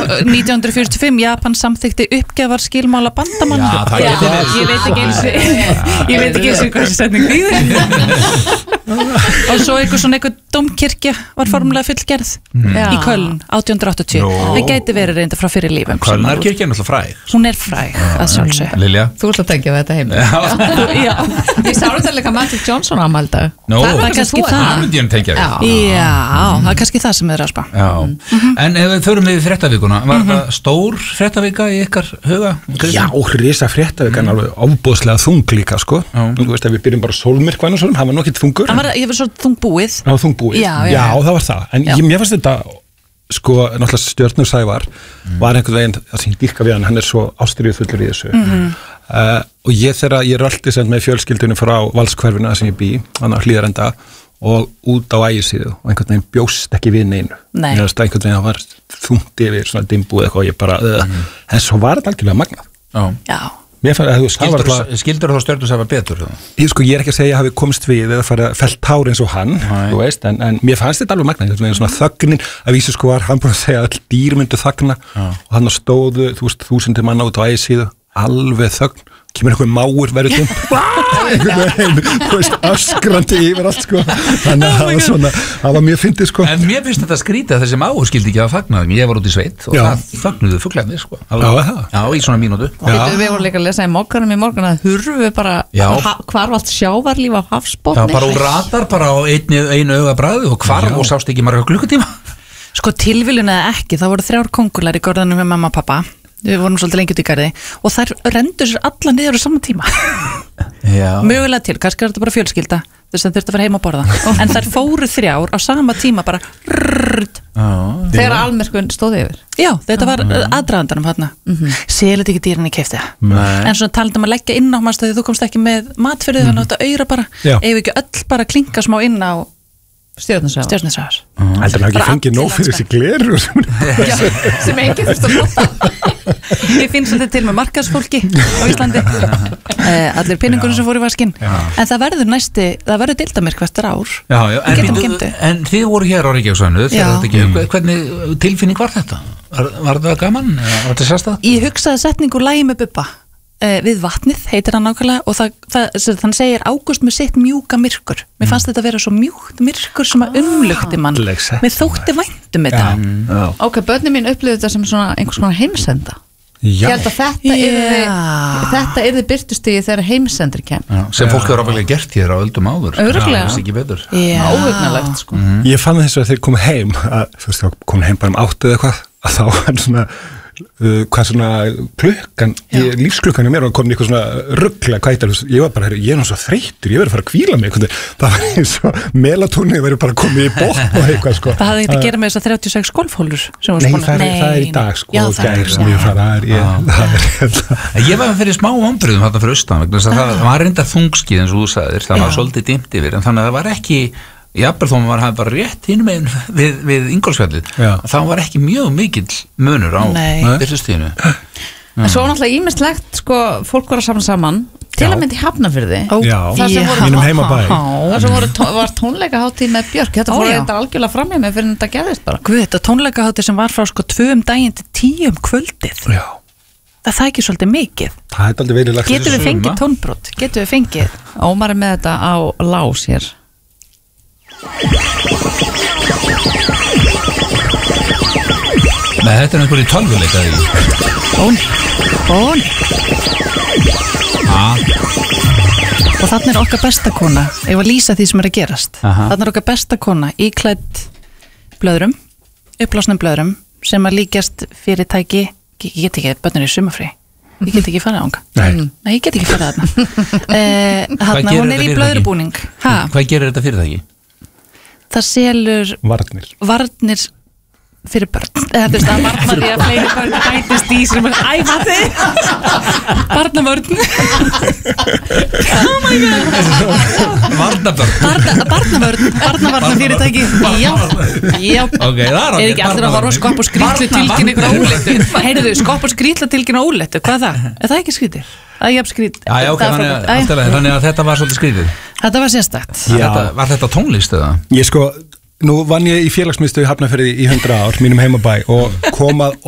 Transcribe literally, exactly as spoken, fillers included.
nítján hundruð fjörutíu og fimm Japan samþykti uppgjafar skilmála bandamann. Já, það Já, getur verið. ég veit ekki eins og ég veit ekki eins og hvað þessi setning þýðir. Og svo einhver svona einhver dómkirkja var formulega fullgerð Já. í Köln átján hundruð áttatíu. Nú. Það gæti verið reynda frá fyrir lífum. Kölnarkirkja er náttúrulega fræg. Hún er fræg að sjálfsög. Lilja? Þú ætla að tengja við þetta heim. Já. Ég sá þetta líka Magic Johnson ámældag. Nó, Það er kannski það. Það myndi ég að tengja við. Já, það er kannski það sem er að spá. Já. En ef við förum við fréttavíkuna, var það stór fréttavika í ykkar huga? Já, risa fréttavikan alveg ofboðslega þung líka, sko. Þú veist, ef við byrjum bara sólmyrkvæðan og svona, hann var nokkið þungur. Það var, ég var svo þungbúið. Það var þungbúið. Já, já, já, já. það var það. En ég, mér fannst þetta, sko, náttúrulega Stjörnur Sævar var einhvern veginn, það sem ég dýrka við hann, hann er svo ástríðufullur í þessu. Mhm. Uh, og ég þegar, ég rölti sem með fjölskyldunum frá Valskverfinu sem ég bý, hann á Hlíðarenda og út á Ægisíðu og einhvern veginn bjóst ekki við neinu. Nei. Mér fannst einhvern veginn að það var þungt yfir svona dimbúið eitthvað og ég bara, uh, en svo var þetta algjörlega magnað. Já. Já. Mér fannst, þú veist, það var Skildur, bara... skildur þá Stjörnur Sævar betur? Ég, sko, ég er ekki að segja að hafi komist við eða farið að fellt tár eins og hann, Nei. þú veist, en, en mér fannst þetta alveg magnað, þetta er svona þögnin, að vísu sko var hann búin að segja að all dýr myndu þagna og hann stóðu, þú veist, þúsundir manna út á Ægisíðu, alveg þögn, kemur einhver máur, verður dimmt, einhvern veginn, þú veist, öskrandi yfir allt, sko, þannig að það var svona, það var mjög fyndið, sko. En mér finnst þetta skrítið að þessi máur skildi ekki að fagna þeim. Ég var út í sveit og Já. það fagnuðu fuglarnir, sko. Já, það. Já, í svona mínútu. Getur við vorum líka að lesa í mokkanum í morgun að hurfu bara Já. hvarf allt sjávarlíf á hafsbotni. Já, bara úr radar, bara á einu, einu auga bragði og hvarf og sást ekki marga klukkutíma. Sko tilviljun eða ekki, það voru þrjár kóngular í gorðanum með mamma og pappa. Við vorum svolítið lengi út í garði og þær rendur sér alla niður á sama tíma. Já. Mögulega til, kannski er þetta bara fjölskylda þess að þurfti að fara heim að borða. En þær fóru þrjár á sama tíma bara rrrrt. Þegar almyrkun stóði yfir. Já, þetta var aðdragandanum þarna. Selið ekki dýrin í keypti það. Nei. En svona talandi um að leggja inn á mannstöði, þú komst ekki með mat fyrir því þannig að þetta auðra bara. Já. Ef ekki öll bara klinka smá inn á Stjörnusjávar. Stjörnusjávar. Heldur hann ekki Bara fengið nóg allir fyrir þessi glerur sem Sem enginn þurft að nota. Ég finn svolítið til með markaðsfólki á Íslandi. eh, Allir penningunum sem fóru í vaskinn. En það verður næsti, það verður deildamirk hvert ár. Já, já, en, Getum bíddu, geymdu. en þið voru hér á Reykjavíksvæðinu, Já. hvernig tilfinning var þetta? Var, var það gaman? Var þetta sérstað? Ég hugsaði setningu lagi með Bubba eh, við vatnið, heitir hann nákvæmlega og það, það, þann segir Ágúst með sitt mjúka myrkur. Mér fannst þetta vera svo mjúkt myrkur sem að umlukti mann. Falleg setning. Mér þótti vænt um þetta. Já. Ok, börnin mín upplifði þetta sem svona einhvers konar heimsenda. Ég Já. held að þetta Já. yrði þetta yrði byrtustíði þegar heimsendir kem. Já, sem fólk hefur ábæðilega gert hér á öldum áður. Örugglega. Það er ekki betur. Já. Óhugnalegt, sko. Ég fann þess að þeir komu heim að, þú veist, þá komu heim bara um áttu eða eitthvað að þá var svona uh, hvað svona klukkan ég, lífsklukkan í mér var komin eitthvað svona ruggla hvað eitthvað, ég var bara, herri, ég er nú svo þreyttur ég verið að fara að hvíla mig, hvernig, það var eins og melatónið verið bara komið í botn og eitthvað, sko. Það hafði ekkert að gera með þessar þrjátíu og sex golfhólur sem voru Nei, spónar. það er, það er í dag, sko, Já, og það er- gær sem ég fara, það er, ég, það er, hérna. En ég var fyrir smá ombriðum þarna fyrir austan vegna þess að það var reyndar þungskið eins og þú sagðir, það var svolítið dimmt yfir en þannig að það var ekki, jafnvel þó maður hafði bara rétt hinum megin við, við Ingólfsfjallið, Já. þá var ekki mjög mikill munur á Nei. byrjustíðinu. En svo náttúrulega ímislegt, sko, fólk var að samna saman til Já. að myndi Hafnarfirði. Ó, Já, Það sem voru- mínum heimabæ. Það sem voru, tó- var tónleikaháttíð með Björk. Þetta Ó, fór já. þetta algjörlega fram hjá mig fyrir en þetta gerðist bara. Guð, þetta tónleikahátti sem var frá sko tvö um daginn til tíu um kvöldið. Já, Það það ekki svolítið mikið. það er aldrei verið lagt Getum við suma. fengið tónbrot? Getum við fengið? Ómar er með þetta á lás hér. Nei, þetta er einhverju tölvuleikaði. Bón, bón. Og þarna er okkar besta kona, ef að lýsa því sem er að gerast. Aha. Þarna er okkar besta kona íklædd blöðrum, upplásnum blöðrum, sem að líkjast fyrirtæki, ég get ekki, börnir í sumafrí, ég get ekki farið ánga. Nei. Nei, ég get ekki farið þarna. eh, þarna, gerir hún er þetta í fyrirtæki? blöðrubúning. Ha, Hvað gerir þetta fyrirtæki? það selur varnir. varnir fyrir börn eða þú veist að varna því að fleiri börn bætist í sem er æfa þig barnavörn oh my god Varnabörn. Barna, barnavörn, barnavarna fyrirtæki já, já Ok, það er er okkur. ekki allir að horfa á skopp og skrýtlu tilkyn ykkur óléttu heyrðu, skopp og skrýtlu tilkyn óléttu, hvað er það? Er það ekki skrýtir? Það er jafn skrýt Já, já, ok, þannig að- allt í lagi, þannig að þetta var svolítið skrítið. Þetta var sérstakt Já. Þetta, var þetta tónlist eða? Ég sko, nú vann ég í félagsmiðstöð í Hafnarfirði í hundra ár, mínum heimabæ og kom að